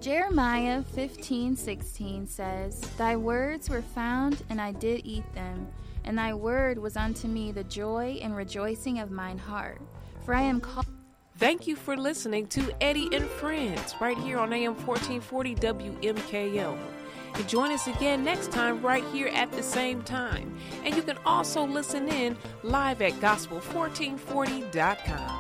Jeremiah 15:16 says, Thy words were found, and I did eat them, and thy word was unto me the joy and rejoicing of mine heart. For I am called. Thank you for listening to Eddie and Friends right here on AM 1440 WMKL. And join us again next time right here at the same time. And you can also listen in live at gospel1440.com.